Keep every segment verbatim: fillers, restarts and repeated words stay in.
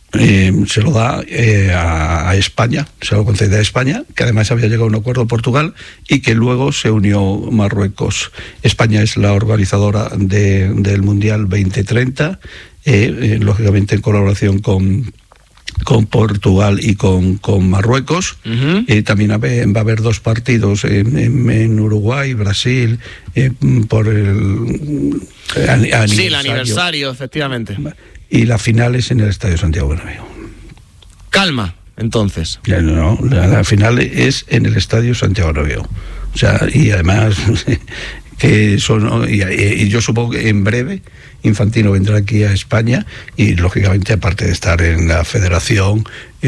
Eh, se lo da eh, a, a España, se lo concede a España, que además había llegado a un acuerdo Portugal y que luego se unió Marruecos. España es la organizadora de, del Mundial veinte treinta, eh, eh, lógicamente en colaboración con con Portugal y con, con Marruecos. Uh-huh. Eh, también va a haber dos partidos en, en, en Uruguay, Brasil, eh, por el a, a sí, el aniversario, efectivamente. Y la final es en el Estadio Santiago Bernabéu. Calma, entonces. Ya, no, la, la final es en el Estadio Santiago Bernabéu. O sea, y además que son, y, y yo supongo que en breve Infantino vendrá aquí a España y lógicamente, aparte de estar en la federación,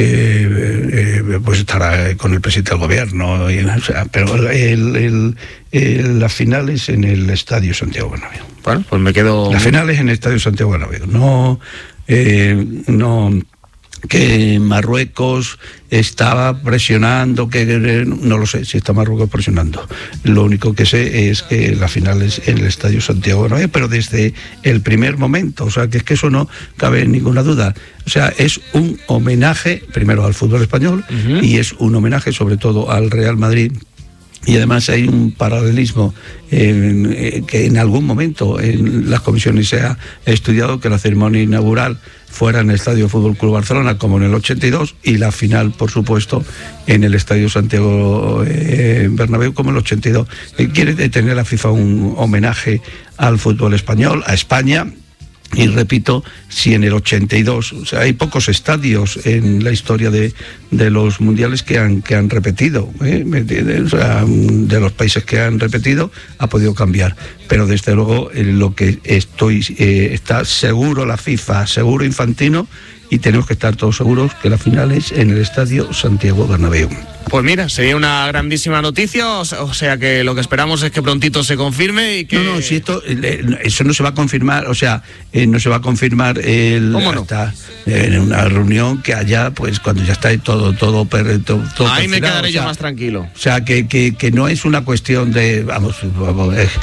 eh, eh, pues estará con el presidente del gobierno, y, o sea, pero el, el, el, la final es en el Estadio Santiago Bernabéu. Bueno, pues me quedo... La final es en el Estadio Santiago Bernabéu, no, eh, no que Marruecos estaba presionando, que no lo sé si está Marruecos presionando. Lo único que sé es que la final es en el Estadio Santiago Bernabéu, pero desde el primer momento, o sea, que es que eso no cabe ninguna duda. O sea, es un homenaje primero al fútbol español, uh-huh, y es un homenaje sobre todo al Real Madrid. Y además hay un paralelismo en, en, que en algún momento en las comisiones se ha estudiado que la ceremonia inaugural fuera en el Estadio Fútbol Club Barcelona como en el ochenta y dos y la final, por supuesto, en el Estadio Santiago eh, Bernabéu como en el ochenta y dos. Eh, quiere tener la FIFA un homenaje al fútbol español, a España. Y repito, si en el ochenta y dos, o sea, hay pocos estadios en la historia de, de los mundiales que han, que han repetido, ¿eh? O sea, de los países que han repetido, ha podido cambiar. Pero desde luego, eh, lo que estoy, eh, está seguro la FIFA, seguro Infantino, y tenemos que estar todos seguros que la final es en el Estadio Santiago Bernabéu. Pues mira, sería una grandísima noticia, o sea que lo que esperamos es que prontito se confirme y que... No, no, si esto, eso no se va a confirmar, o sea, eh, no se va a confirmar el, ¿Cómo no? hasta en una reunión que haya, pues cuando ya está todo, todo, todo, todo ahí me quedaré o sea, yo más tranquilo. O sea, que, que, que no es una cuestión de, vamos, vamos eh,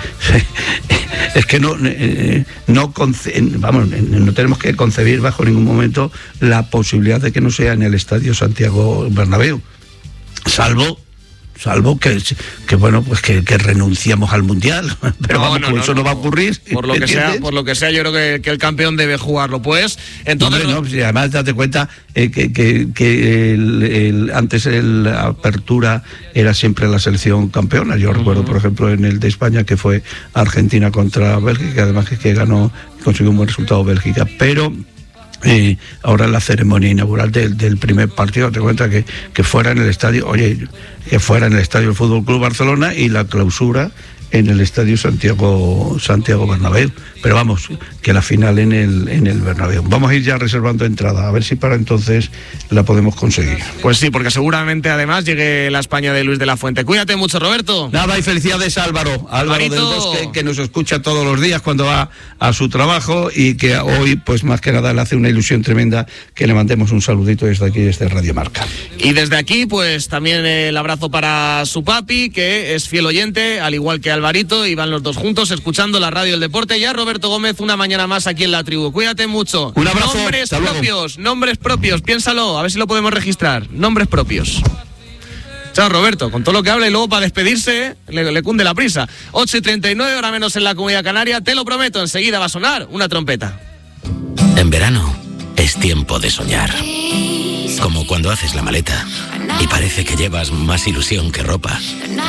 es que no, eh, no, conce, vamos, no tenemos que concebir bajo ningún momento la posibilidad de que no sea en el Estadio Santiago Bernabéu. Salvo, salvo que, que bueno, pues que, que renunciamos al Mundial, pero no, vamos, no, no, no, eso no, no va a ocurrir. Por lo que sea, por lo que sea, yo creo que, que el campeón debe jugarlo, pues. Entonces, Hombre, no, pues, además date cuenta eh, que, que, que el, el, antes el, la apertura era siempre la selección campeona. Yo uh-huh. recuerdo, por ejemplo, en el de España que fue Argentina contra Bélgica, además que, que ganó, consiguió un buen resultado Bélgica, pero Eh, ahora la ceremonia inaugural del, del primer partido, te cuenta que, que fuera en el estadio, oye, que fuera en el estadio del Fútbol Club Barcelona y la clausura en el Estadio Santiago Santiago Bernabéu. Pero vamos, que la final en el en el Bernabéu. Vamos a ir ya reservando entrada, a ver si para entonces la podemos conseguir. Pues sí, porque seguramente además llegue la España de Luis de la Fuente. Cuídate mucho, Roberto. Nada, y felicidades a Álvaro, Álvaro Alvarito. del Bosque, que nos escucha todos los días cuando va a su trabajo y que hoy, pues más que nada, le hace una ilusión tremenda que le mandemos un saludito desde aquí, desde Radio Marca. Y desde aquí, pues también el abrazo para su papi, que es fiel oyente, al igual que Alvarito, y van los dos juntos escuchando la radio del deporte. Ya Roberto Gómez, una mañana más aquí en La Tribu. Cuídate mucho. Un abrazo. Nombres propios, nombres propios, piénsalo, a ver si lo podemos registrar. Nombres propios. Chao, Roberto, con todo lo que habla y luego para despedirse le, le cunde la prisa. ocho y treinta y nueve, hora menos en la Comunidad Canaria. Te lo prometo, enseguida va a sonar una trompeta. En verano es tiempo de soñar. Como cuando haces la maleta y parece que llevas más ilusión que ropa.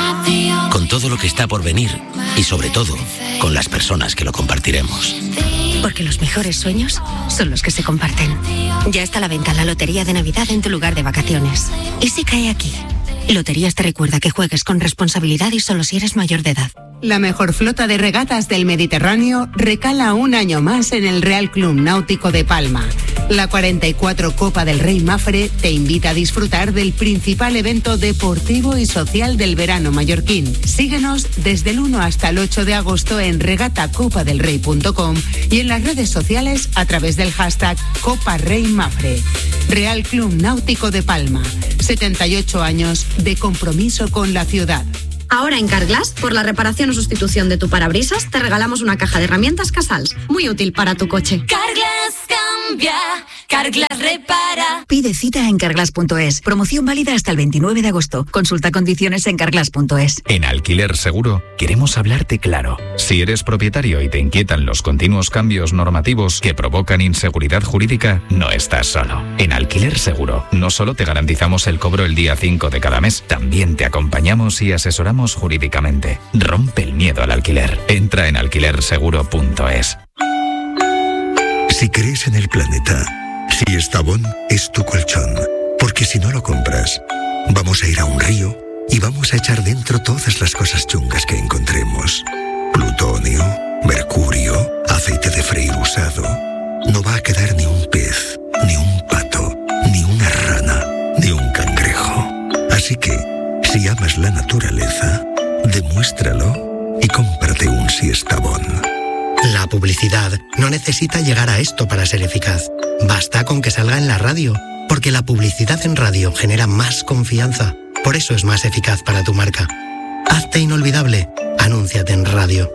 Con todo lo que está por venir y sobre todo con las personas que lo compartiremos. Porque los mejores sueños son los que se comparten. Ya está a la venta la Lotería de Navidad en tu lugar de vacaciones. ¿Y si cae aquí? Loterías te recuerda que juegues con responsabilidad y solo si eres mayor de edad. La mejor flota de regatas del Mediterráneo recala un año más en el Real Club Náutico de Palma. La cuarenta y cuatro Copa del Rey Mafre te invita a disfrutar del principal evento deportivo y social del verano mallorquín. Síguenos desde el uno hasta el ocho de agosto en regata copa del rey punto com y en las redes sociales a través del hashtag Copa Rey Mafre. Real Club Náutico de Palma. setenta y ocho años de compromiso con la ciudad. Ahora en Carglass, por la reparación o sustitución de tu parabrisas, te regalamos una caja de herramientas Casals, muy útil para tu coche. Carglass cambia. cambia, Carglass repara. Pide cita en carglass punto es. Promoción válida hasta el veintinueve de agosto. Consulta condiciones en carglass punto es. En Alquiler Seguro queremos hablarte claro. Si eres propietario y te inquietan los continuos cambios normativos que provocan inseguridad jurídica, no estás solo. En Alquiler Seguro no solo te garantizamos el cobro el día cinco de cada mes, también te acompañamos y asesoramos jurídicamente. Rompe el miedo al alquiler. Entra en alquiler seguro punto es. Si crees en el planeta, si Estavón es tu colchón, porque si no lo compras, vamos a ir a un río y vamos a echar dentro todas las cosas chungas que encontremos. Plutonio, mercurio, aceite de freír usado. No va a quedar ni un pez, ni un pato, ni una rana, ni un cangrejo. Así que, si amas la naturaleza, demuéstralo y cómprate un Siestabón. La publicidad no necesita llegar a esto para ser eficaz. Basta con que salga en la radio, porque la publicidad en radio genera más confianza. Por eso es más eficaz para tu marca. Hazte inolvidable. Anúnciate en radio.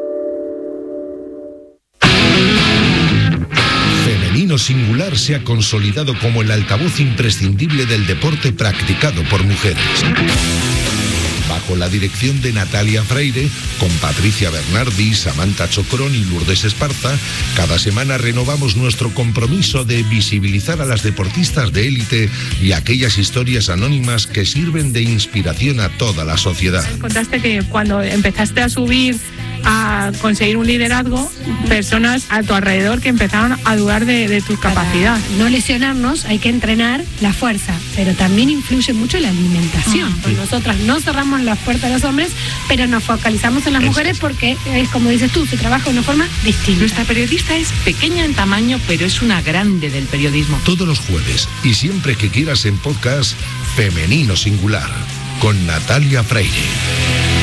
Femenino Singular se ha consolidado como el altavoz imprescindible del deporte practicado por mujeres. Bajo la dirección de Natalia Freire, con Patricia Bernardi, Samantha Chocrón y Lourdes Esparza, cada semana renovamos nuestro compromiso de visibilizar a las deportistas de élite y aquellas historias anónimas que sirven de inspiración a toda la sociedad. Contaste que cuando empezaste a subir, a conseguir un liderazgo, personas a tu alrededor que empezaron a dudar de, de tu capacidad. Para no lesionarnos hay que entrenar la fuerza, pero también influye mucho la alimentación. Uh-huh. Nosotras no cerramos las puertas a los hombres, pero nos focalizamos en las Eso. mujeres porque es como dices tú, se trabaja de una forma distinta. Nuestra periodista es pequeña en tamaño, pero es una grande del periodismo. Todos los jueves y siempre que quieras en podcast, Femenino Singular, con Natalia Freire.